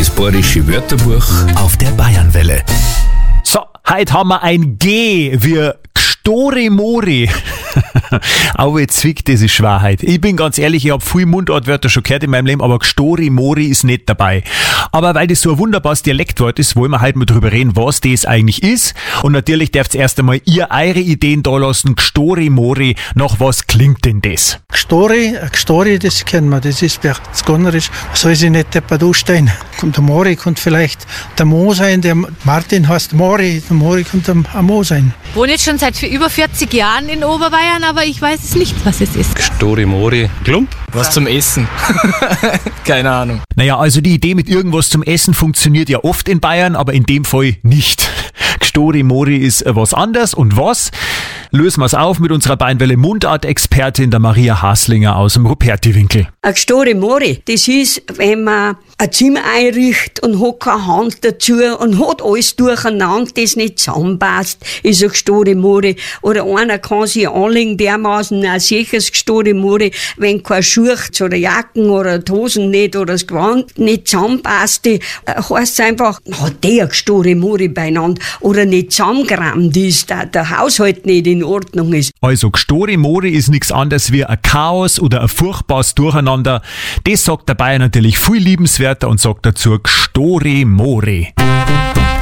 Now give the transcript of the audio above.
Das bayerische Wörterbuch auf der Bayernwelle. So, heute haben wir ein G wie Gstorimori. Aber jetzt zwickt, das ist Schwerheit. Ich bin ganz ehrlich, ich habe viel Mundartwörter schon gehört in meinem Leben, aber Gstorimori ist nicht dabei. Aber weil das so ein wunderbares Dialektwort ist, wollen wir halt mal drüber reden, was das eigentlich ist. Und natürlich dürft ihr erst einmal ihr eure Ideen da lassen. Gstorimori, nach was klingt denn das? Gstori, das kennen wir, das ist berchtesgadnerisch. Soll sich nicht deppert anstehen. Kommt der Mori, kommt vielleicht der Mo sein, der Martin heißt Mori, der Mori kommt der Mo sein. Ich wohne jetzt schon seit über 40 Jahren in Oberbayern, aber ich weiß es nicht, was es ist. Gstorimori. Klump? Was zum Essen? Keine Ahnung. Naja, also die Idee mit irgendwas zum Essen funktioniert ja oft in Bayern, aber in dem Fall nicht. Gstorimori ist was anderes und was? Lösen wir es auf mit unserer Bayernwelle Mundart-Expertin, der Maria Haslinger aus dem Ruperti-Winkel. Ein Gstorimori, das ist, wenn man ein Zimmer einrichtet und hat keine Hand dazu und hat alles durcheinander, das nicht zusammenpasst, ist ein Gstorimori. Oder einer kann sich anlegen, dermaßen ein sicheres Gstorimori, wenn kein Schuh oder Jacken oder die Hosen nicht oder das Gewand nicht zusammenpasst, heisst es einfach, hat der ein Gstorimori beieinander oder nicht zusammengerammt ist, der Haushalt nicht in Ordnung ist. Also Gstorimori ist nichts anderes wie ein Chaos oder ein furchtbares Durcheinander. Das sagt der Bayer natürlich viel liebenswerter und sagt dazu Gstorimori.